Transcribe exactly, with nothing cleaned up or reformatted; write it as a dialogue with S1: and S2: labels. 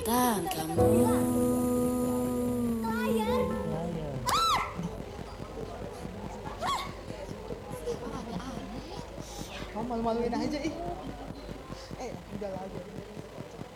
S1: tentang kamu.
S2: Kamu malu-maluin aja ih. Eh, udah aja.